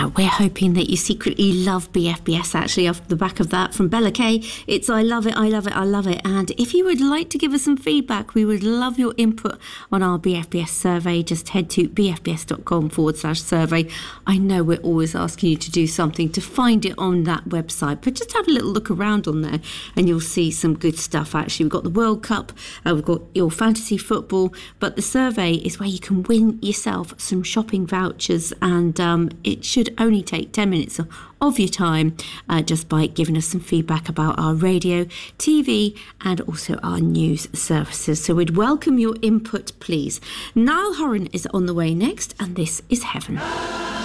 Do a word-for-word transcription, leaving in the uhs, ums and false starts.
Now, we're hoping that you secretly love B F B S, actually, off the back of that. From Bella Kay, it's I love it, I love it, I love it. And if you would like to give us some feedback, we would love your input on our B F B S survey. Just head to bfbs.com forward slash survey. I know we're always asking you to do something to find it on that website, but just have a little look around on there and you'll see some good stuff, actually. We've got the World Cup, uh, we've got your fantasy football, but the survey is where you can win yourself some shopping vouchers, and um, it should only take ten minutes of your time uh, just by giving us some feedback about our radio, T V and also our news services. So we'd welcome your input, please. Niall Horan is on the way next, and this is Heaven.